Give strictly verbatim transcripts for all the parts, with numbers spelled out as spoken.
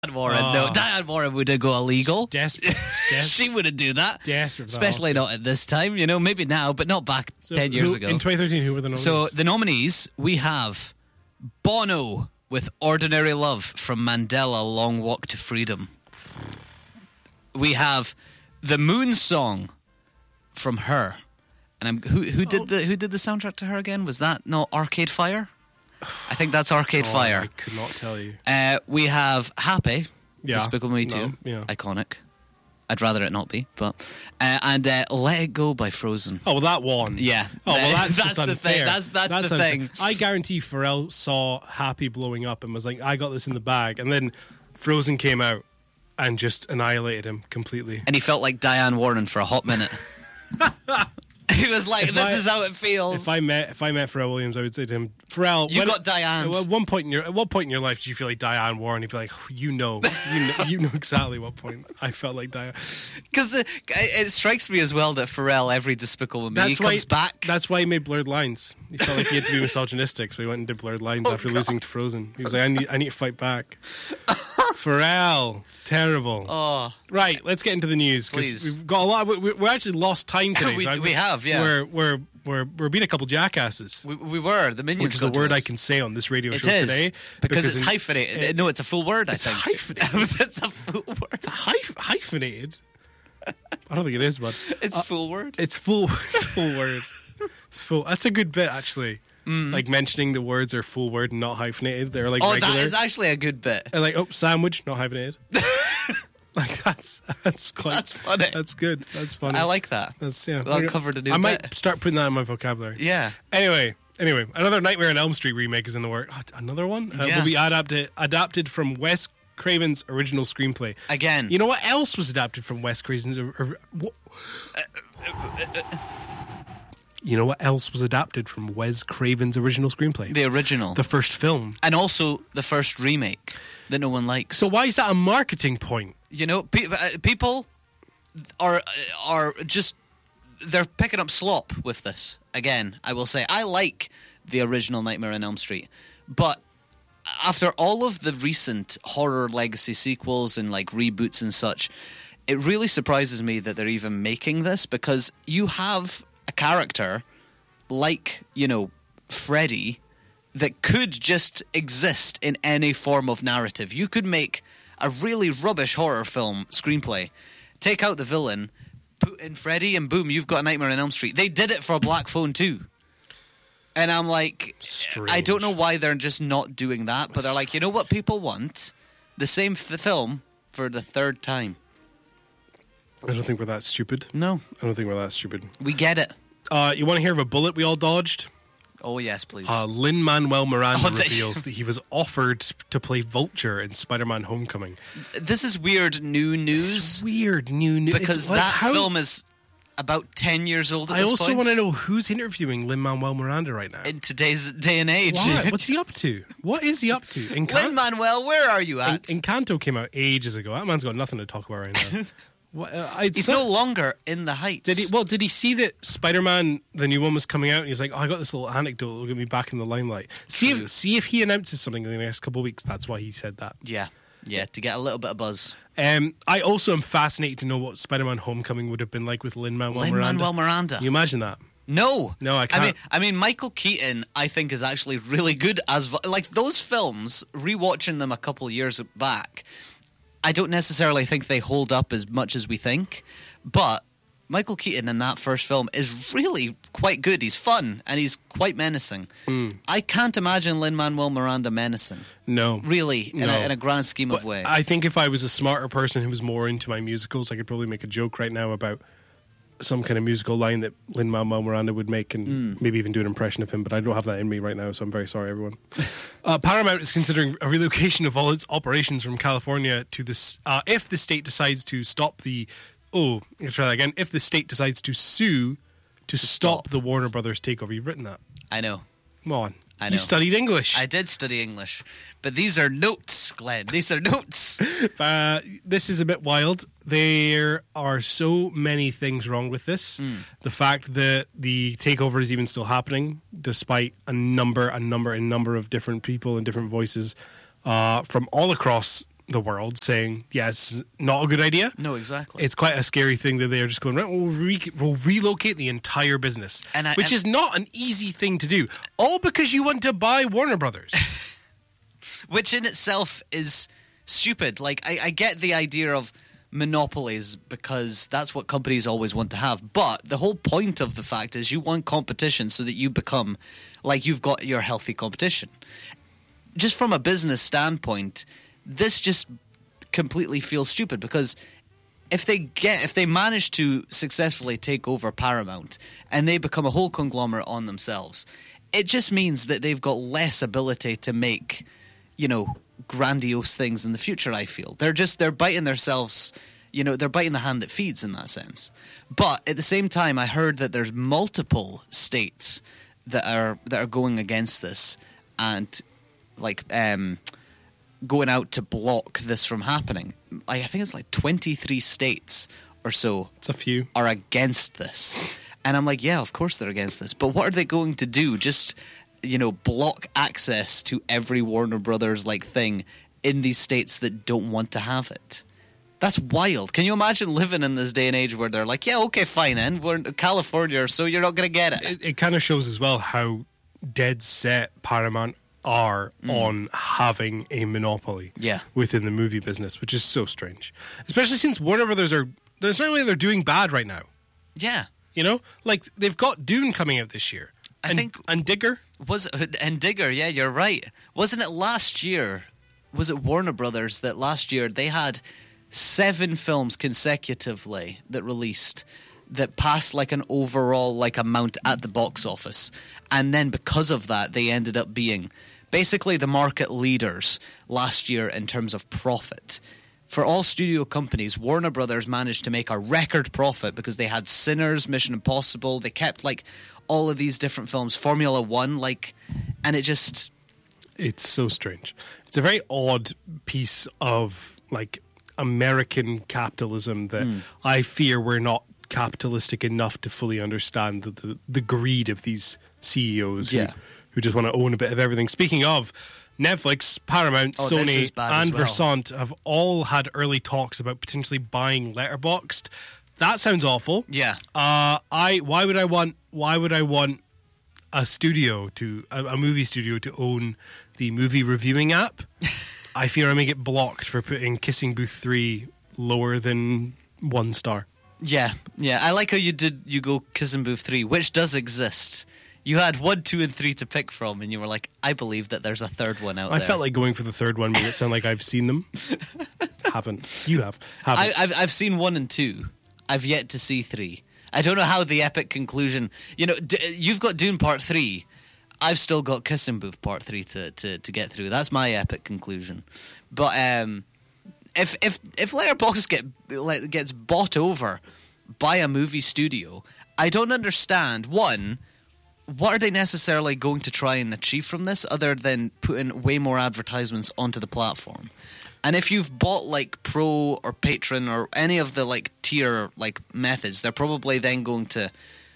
Warren, Oh. no, Diane Warren would go illegal. Desperate. Des- She wouldn't do that. Desperate for that Especially Oscar. not at this time, you know, maybe now, but not back So ten years who- ago. In twenty thirteen, who were the nominees? So the nominees, we have Bono with Ordinary Love from Mandela, Long Walk to Freedom. We have The Moon Song from Her. And I'm, who who did Oh. the who did the soundtrack to Her again? Was that not Arcade Fire? I think that's Arcade Oh, Fire. I could not tell you. Uh, we have Happy, Yeah. Despicable Me No, Too, yeah. iconic. I'd rather it not be, but uh, and uh, Let It Go by Frozen. Oh, well, that one. Yeah. Oh, well, that's, That's just the unfair. thing. That's- that's the unfair. thing. I guarantee Pharrell saw Happy blowing up and was like, I got this in the bag. And then Frozen came out and just annihilated him completely. And he felt like Diane Warren for a hot minute. He was like, If "This I- is how it feels." If I met if I met Pharrell Williams, I would say to him, Pharrell, You when- got Diane. At one point in your at what point in your life did you feel like Diane Warren? He'd be like, you know, you know, you know exactly what point I felt like Diane. Because it, it strikes me as well that Pharrell, every Despicable Me, That's why comes back. That's why he made Blurred Lines. He felt like he had to be misogynistic, so he went and did Blurred Lines Oh, after God. losing to Frozen. He was like, I need, I need to fight back. Pharrell, terrible. Oh, Right, let's get into the news. 'cause Please. we've got a lot. We, we actually lost time today. We- so I- we have, yeah. We're we're we're we're being a couple jackasses. we, we were the minions. Which is a got to word I us. can say on this radio It show is today because, it's in- hyphenated. it- no, it's a full word. I It's think hyphenated. it's a full word. It's hyph- hyphenated. I don't think it is, but It's full word. it's full. It's full word. It's full. That's a good bit, actually. Like mentioning the words are full word and not hyphenated. They're like Oh, regular. that is actually a good bit. And like, oh, sandwich, not hyphenated. Like that's that's quite. That's funny. That's good. That's funny. I like that. That's yeah. Well, I covered a new I might bit. start putting that in my vocabulary. Yeah. Anyway, anyway, another Nightmare on Elm Street remake is in the work. Oh, another one uh, Yeah. will be adapted adapted from Wes Craven's original screenplay. Again. You know what else was adapted from Wes Craven's? or- or- wha- You know what else was adapted from Wes Craven's original screenplay? The original. The first film. and also the first remake that no one likes. So why is that a marketing point? You know, pe- uh, people are are just they're picking up slop with this. Again, I will say I like the original Nightmare on Elm Street, but after all of the recent horror legacy sequels and like reboots and such, it really surprises me that they're even making this, because you have a character like, you know, Freddy that could just exist in any form of narrative. You could make a really rubbish horror film screenplay, take out the villain, put in Freddy, and boom, you've got a Nightmare on Elm Street. They did it for Black Phone too. And I'm like, Strange. I don't know why they're just not doing that, but they're like, you know what people want? The same f- film for the third time. I don't think we're that stupid. No, I don't think we're that stupid. we get it. Uh, you want to hear of a bullet we all dodged? Oh, yes, please. Uh, Lin-Manuel Miranda Oh, they- reveals that he was offered to play Vulture in Spider-Man Homecoming. this is weird new news It's weird new news. because It's like, that how- film is about ten years old at I this also point. want to know who's interviewing Lin-Manuel Miranda right now. In today's day and age. Why? What's he up to? What is he up to? Encan- Lin-Manuel, where are you at? En- Encanto came out ages ago. That man's got nothing to talk about right now. What, uh, I, He's so- no longer in the Heights. Did he? Well, did he see that Spider-Man, the new one, was coming out? And he's like, "Oh, I got this little anecdote that'll get me back in the limelight." See True. if see if he announces something in the next couple of weeks. That's why he said that. Yeah, yeah, to get a little bit of buzz. Um, I also am fascinated to know what Spider-Man: Homecoming would have been like with Lin-Manuel Miranda. Lin-Manuel Miranda. Can you imagine that? No, No, I can't. I mean, I mean, Michael Keaton, I think, is actually really good as vo- like those films. Rewatching them a couple of years back, I don't necessarily think they hold up as much as we think, but Michael Keaton in that first film is really quite good. He's fun and he's quite menacing. Mm. I can't imagine Lin-Manuel Miranda menacing, No, really, in, No. a, in a grand scheme of But way. I think if I was a smarter person who was more into my musicals, I could probably make a joke right now about some kind of musical line that Lin-Manuel Miranda would make, and Mm. maybe even do an impression of him, but I don't have that in me right now, so I'm very sorry, everyone. uh, Paramount is considering a relocation of all its operations from California to this, uh, if the state decides to stop the, oh, let's try that again, if the state decides to sue to, stop, stop. the Warner Brothers takeover. You've written that. I know. Come on. I You know. studied English. I did study English, but these are notes, Glenn. These are notes. Uh, this is a bit wild. There are so many things wrong with this. Hmm. The fact that the takeover is even still happening, despite a number, a number, a number of different people and different voices uh, from all across the world saying, yeah, it's not a good idea. No, exactly. It's quite a scary thing that they are just going, right, we'll, re- we'll relocate the entire business, And I- which and- is not an easy thing to do. All because you want to buy Warner Brothers. Which in itself is stupid. Like, I, I get the idea of monopolies because that's what companies always want to have. But the whole point of the fact is you want competition so that you become, like, you've got your healthy competition. Just from a business standpoint, this just completely feels stupid because if they get, if they manage to successfully take over Paramount and they become a whole conglomerate on themselves, it just means that they've got less ability to make, you know, grandiose things in the future. I feel they're just they're biting themselves, you know, they're biting the hand that feeds in that sense. But at the same time, I heard that there's multiple states that are that are going against this and like um, going out to block this from happening. I, I think it's like twenty-three states or so. It's a few. Are against this, and I'm like, yeah, of course they're against this. But what are they going to do? Just, you know, block access to every Warner Brothers like thing in these states that don't want to have it. That's wild. Can you imagine living in this day and age where they're like, yeah, okay, fine, and we're in California, so you're not going to get it. It, it kind of shows as well how dead set Paramount are mm. on having a monopoly yeah. within the movie business, which is so strange. Especially since Warner Brothers are, there's not really they're doing bad right now. Yeah. You know? Like, they've got Dune coming out this year. I and, think... And Digger. Was and Digger, yeah, you're right. Wasn't it last year, was it Warner Brothers that last year they had seven films consecutively that released that passed like an overall like amount at the box office, and then because of that they ended up being basically the market leaders last year in terms of profit. For all studio companies, Warner Brothers managed to make a record profit because they had Sinners, Mission Impossible, they kept like all of these different films, Formula One, like, and it just... It's so strange. It's a very odd piece of like American capitalism that mm. I fear we're not capitalistic enough to fully understand the, the, the greed of these C E Os yeah. who, who just want to own a bit of everything. Speaking of, Netflix, Paramount, oh, Sony, and well. Versant have all had early talks about potentially buying Letterboxd. That sounds awful. Yeah. Uh, I why would I want why would I want a studio to a, a movie studio to own the movie reviewing app? I fear I may get blocked for putting Kissing Booth three lower than one star. Yeah, yeah. I like how you did. You go Kissing Booth three, which does exist. You had one, two, and three to pick from, and you were like, "I believe that there's a third one out I there." felt like going for the third one made it sound like I've seen them. Haven't you? Have haven't? I, I've I've seen one and two. I've yet to see three. I don't know how the epic conclusion. You know, d- you've got Dune Part three. I've still got Kissing Booth Part three to, to, to get through. That's my epic conclusion. But um, if if if Letterboxd get like, gets bought over by a movie studio, I don't understand. One, what are they necessarily going to try and achieve from this, other than putting way more advertisements onto the platform? And if you've bought like Pro or Patron or any of the like tier like methods, they're probably then going to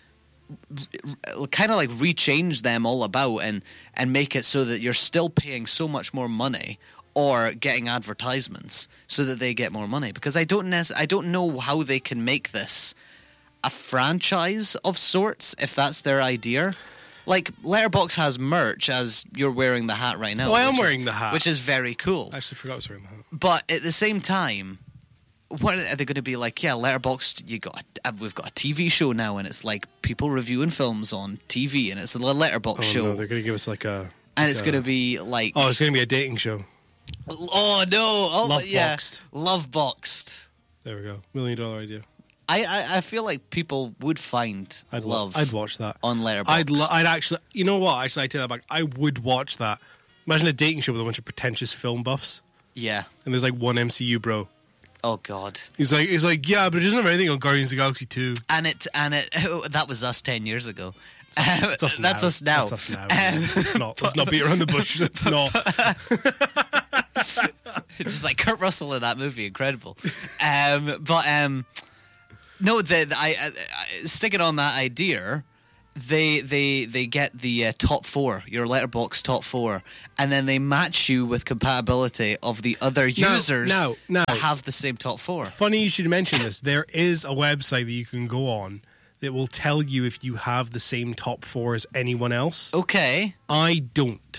kind of like rechange them all about and and make it so that you're still paying so much more money or getting advertisements so that they get more money. Because I don't nec- I don't know how they can make this a franchise of sorts if that's their idea. Like, Letterboxd has merch, as you're wearing the hat right now. Oh, I am is, wearing the hat. Which is very cool. I actually forgot I was wearing the hat. But at the same time, what are they going to be like? Yeah, Letterboxd, you got a, we've got a T V show now, and it's like people reviewing films on T V, and it's a Letterboxd oh, show. No, they're going to give us like a... Like and it's a, going to be like... Oh, it's going to be a dating show. Oh, no. Oh, Loveboxed. yeah. Loveboxed. There we go. Million dollar idea. I, I, I feel like people would find I'd love. Lo- I'd watch that on Letterboxd. I'd lo- I'd actually. You know what? Actually, I take that back. I would watch that. Imagine a dating show with a bunch of pretentious film buffs. Yeah. And there's like one M C U bro. Oh God. He's like, he's like, yeah, but it doesn't have anything on Guardians of the Galaxy two. And it, and it. Oh, that was us ten years ago. That's us, That's now. us now. That's us now. Um, it's not. Let's not beat around the bush. It's not. It's just like Kurt Russell in that movie, incredible. Um, but um, no, the, the I, I, I sticking on that idea. they they they get the uh, top four, your Letterboxd top four, and then they match you with compatibility of the other Now- users now- now- that have the same top four. Funny you should mention this. There is a website that you can go on that will tell you if you have the same top four as anyone else. Okay. I don't.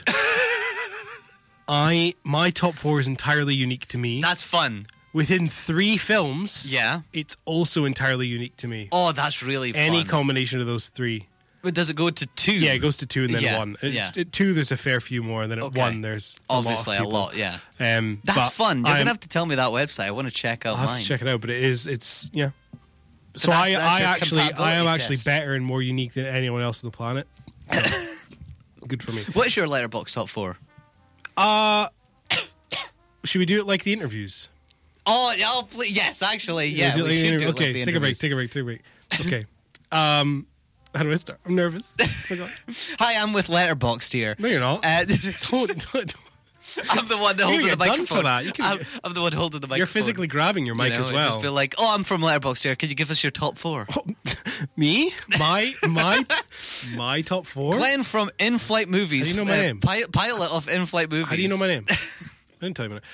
I my top four is entirely unique to me. That's fun. Within three films, Yeah. it's also entirely unique to me. Oh, that's really fun. Any combination of those three. But does it go to two? Yeah, it goes to two and then Yeah, one. At, yeah. at two, there's a fair few more, and then at Okay. one, there's Obviously a a lot. lot, Of yeah. people. Um, That's but fun. You're I'm- going to have to tell me that website. I want to check out I'll have mine. to check it out, but it is, it's, yeah. So that's- I, that's I your actually, I am compatibility actually test. better and more unique than anyone else on the planet. So, good for me. What's your Letterboxd top four? Uh, should we do it like the interviews? Oh, yeah, oh, please. Yes, actually, yeah. do it we like the should interview- do it Okay, like the take a break, interviews. take a break, take a break. Okay. um, how do I start? I'm nervous. Oh my God. Hi, I'm with Letterboxd here. No, you're not. Uh, don't, don't, I'm the one that You're holding gonna the get done microphone. for that. You can I'm, get- I'm the one holding the microphone. you're physically grabbing your mic You know, as I well. just feel like, oh, I'm from Letterboxd here. Can you give us your top four? Me? My my my top four? Glenn from In-Flight Movies. How do you know my uh, name? pi- pilot of In-Flight Movies. How do you know my name? I didn't tell you my name.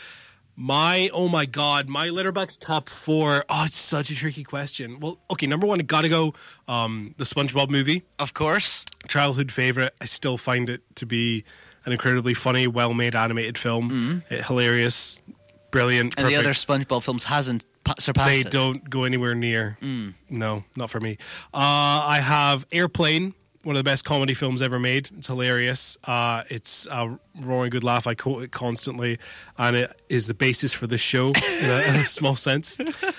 My, oh my God, my Letterboxd top four. Oh, it's such a tricky question. Well, okay, number one, I gotta go um, the SpongeBob movie. Of course. Childhood favorite. I still find it to be an incredibly funny, well-made animated film. It, hilarious, brilliant, And perfect. the other SpongeBob films hasn't pa- surpassed They it. don't go anywhere near. No, not for me. Uh, I have Airplane, one of the best comedy films ever made. It's hilarious. Uh, it's a roaring good laugh. I quote it constantly, and it is the basis for this show in a, in a small sense.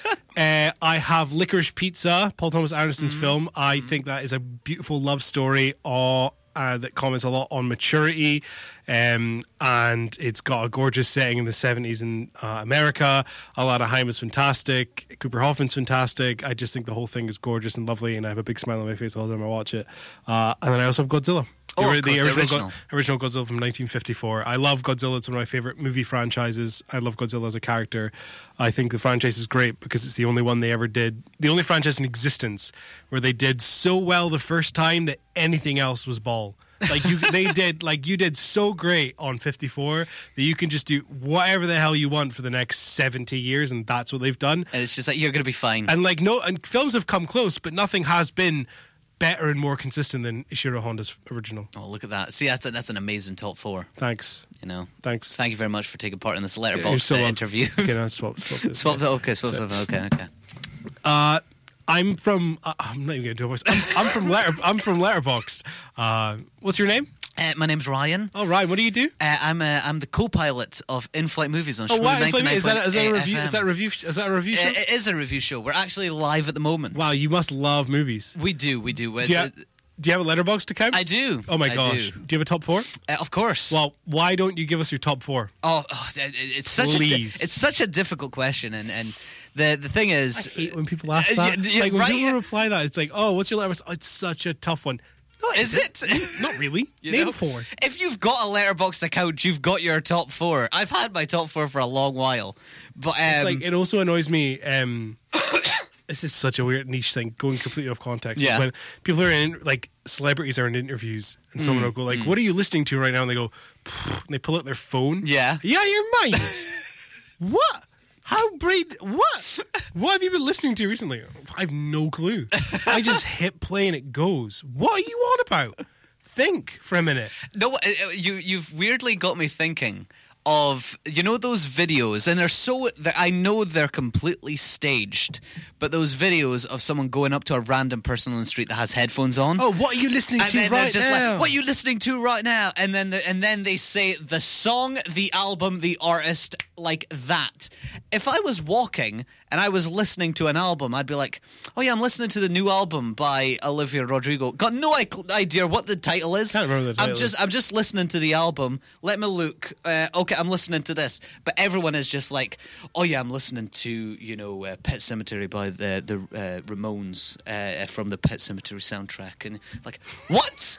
Uh, I have Licorice Pizza, Paul Thomas Anderson's film. I think that is a beautiful love story. Uh, Uh, that comments a lot on maturity, um, and it's got a gorgeous setting in the seventies in uh, America. Alana Haim is fantastic. Cooper Hoffman's fantastic. I just think the whole thing is gorgeous and lovely, and I have a big smile on my face all the time I watch it. Uh, and then I also have Godzilla. Oh, ori- of course, the original. Go- original Godzilla from nineteen fifty-four. I love Godzilla. It's one of my favorite movie franchises. I love Godzilla as a character. I think the franchise is great because it's the only one they ever did, the only franchise in existence where they did so well the first time that anything else was ball. Like you, they did, like you did so great on fifty-four that you can just do whatever the hell you want for the next seventy years, and that's what they've done. And it's just like, you're going to be fine. And like no, and films have come close, but nothing has been better and more consistent than Ishiro Honda's original. Oh, look at that. See, that's, a, that's an amazing top four, Thanks, you know. thanks. Thank you very much for taking part in this You're Letterboxd so uh, welcome. interview. Okay, no, swap, swap this. Swap that. Okay, swap So- that. Okay, okay. Uh, I'm from. Uh, I'm not even going to do a voice. I'm, I'm from Letter. I'm from Letterboxd. Uh, what's your name? Uh, my name's Ryan. Oh, Ryan. What do you do? Uh, I'm uh, I'm the co-pilot of In-Flight Movies on Oh, Shmoo what? ninety-nine Is that, is that a point eight review? F M. Is that a review? Is that a review show? Uh, it is a review show. We're actually live at the moment. Wow, you must love movies. We do, we do. Do It's, you, uh, have, do you have a Letterboxd account? I do. Oh my I gosh. do. Do you have a top four? Uh, of course. Well, why don't you give us your top four? oh, oh, it- it's such a di- Please. it's such a difficult question, and and the the thing is, I hate when people ask Uh, that. y- y- like when right? people reply that, it's like, "Oh, what's your Letterboxd?" Oh, it's such a tough one. No, is it? Not really. You Name know? four. If you've got a Letterboxd account, you've got your top four. I've had my top four for a long while, but um, It's like it also annoys me. Um, this is such a weird niche thing, going completely off context. is Yeah. When people are in, like, celebrities are in interviews, and Mm, someone will go, like, "What are you listening to right now?" And they go, "Pfft," and they pull out their phone. Yeah. Yeah, your mind. What? How brain? What? What have you been listening to recently? I have no clue. I just hit play and it goes. What are you on about? Think for a minute. no, uh, uh, you you've weirdly got me thinking of, you know, those videos, and they're so that I know they're completely staged, but those videos of someone going up to a random person on the street that has headphones on. Oh, what are you listening And to then they're right just now? like, "What are you listening to right now?" And then the, and then they say the song, the album, the artist, like that. If I was walking and I was listening to an album, I'd be like, "Oh yeah, I'm listening to the new album by Olivia Rodrigo." Got no i- idea what the title is. Can't remember the I'm title just is. I'm just listening to the album. Let me look. Uh, okay, I'm listening to this. But everyone is just like, "Oh yeah, I'm listening to, you know, uh, Pet Sematary by the the uh, Ramones uh, from the Pet Sematary soundtrack." And like, what?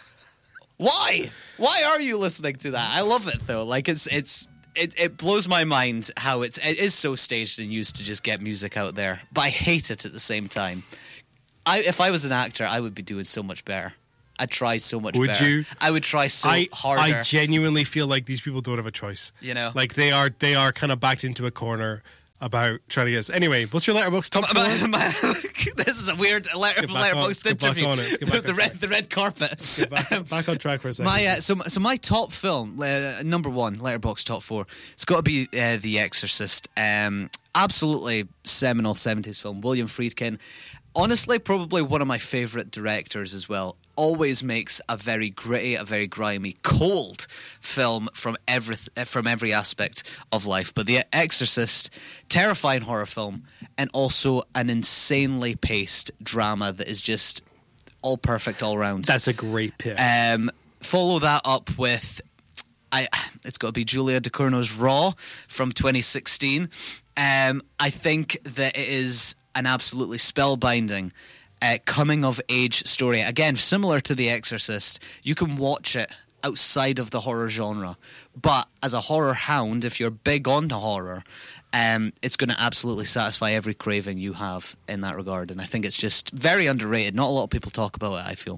Why? Why are you listening to that? I love it though. Like it's it's it, it blows my mind how it's it is so staged and used to just get music out there. But I hate it at the same time. I, if I was an actor, I would be doing so much better. I'd try so much Would better. you? I would try so I, harder. I genuinely feel like these people don't have a choice. You know? Like they are they are kind of backed into a corner about trying to get us. Anyway, what's your Letterboxd top four? My- my- this is a weird letter, Let's get back on- Letterboxd let's get back interview. on it. Let's get back the on red, track. the red carpet. Get back, back on track for a second. My uh, so so my top film, uh, number one, Letterboxd top four. It's got to be uh, The Exorcist. Um, absolutely seminal seventies film. William Friedkin. Honestly, probably one of my favourite directors as well. Always makes a very gritty, a very grimy, cold film from every from every aspect of life. But The Exorcist, terrifying horror film, and also an insanely paced drama that is just all perfect all round. That's a great pick. Um, follow that up with, I. It's got to be Julia Ducournau's Raw from twenty sixteen. Um, I think that it is an absolutely spellbinding uh, coming-of-age story. Again, similar to The Exorcist, you can watch it outside of the horror genre. But as a horror hound, if you're big onto horror, um, it's going to absolutely satisfy every craving you have in that regard. And I think it's just very underrated. Not a lot of people talk about it, I feel.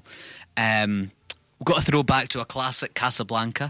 Um, we've got to throw back to a classic, Casablanca.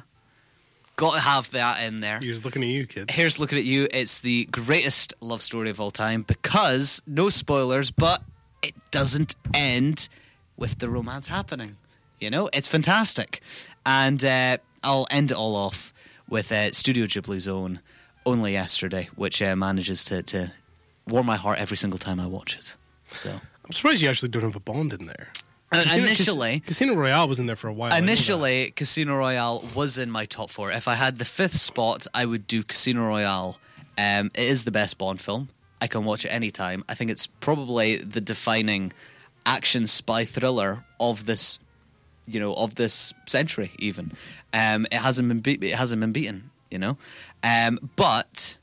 Got to have that in there. He was looking at you, kid. Here's looking at you. It's the greatest love story of all time because, no spoilers, but it doesn't end with the romance happening. You know, it's fantastic. And uh, I'll end it all off with uh, Studio Ghibli's own Only Yesterday, which uh, manages to, to warm my heart every single time I watch it. So I'm surprised you actually don't have a Bond in there. uh, Casino, initially... Cas- Casino Royale was in there for a while. I know that. Initially, Casino Royale was in my top four. If I had the fifth spot, I would do Casino Royale. Um, it is the best Bond film. I can watch it anytime. I think it's probably the defining action spy thriller of this, you know, of this century. Even um, it hasn't been beat. It hasn't been beaten. You know, um, but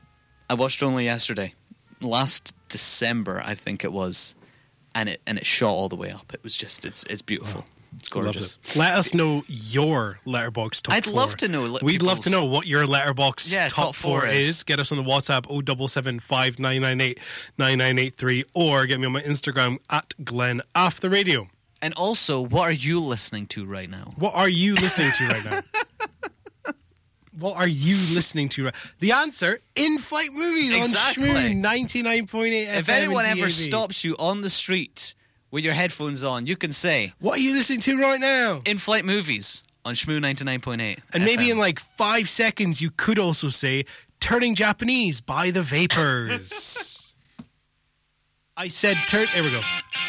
I watched Only Yesterday, last December, I think it was. And it and it shot all the way up. It was just it's it's beautiful. It's gorgeous. It. Let us know your Letterboxd top I'd four. love to know. li- We'd love to people's- know what your Letterboxd Yeah, top, top four, four is. is. Get us on the WhatsApp oh seven seven five nine nine eight nine nine eight three or get me on my Instagram at Glenn After the Radio. And also, what are you listening to right now? What are you listening to right now? What are you listening to? Right? The answer: In-Flight Movies Exactly. on Shmoo ninety-nine point eight F M. If anyone and ever D A B. stops you on the street with your headphones on, you can say What are you listening to right now? In-Flight Movies on Shmoo ninety-nine point eight. And maybe in like five seconds, you could also say Turning Japanese by The Vapors. I said turn. There we go.